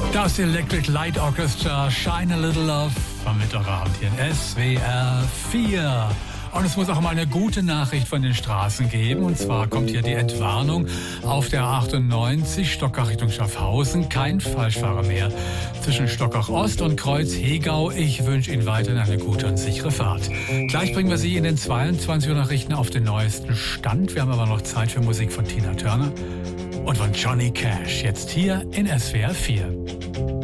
Das Electric Light Orchestra, Shine a Little Love, am Mittwochabend hier in SWR 4. Und es muss auch mal eine gute Nachricht von den Straßen geben. Und zwar kommt hier die Entwarnung auf der 98 Stockach Richtung Schaffhausen. Kein Falschfahrer mehr zwischen Stockach Ost und Kreuz Hegau. Ich wünsche Ihnen weiterhin eine gute und sichere Fahrt. Gleich bringen wir Sie in den 22 Uhr Nachrichten auf den neuesten Stand. Wir haben aber noch Zeit für Musik von Tina Turner und von Johnny Cash. Jetzt hier in SWR 4.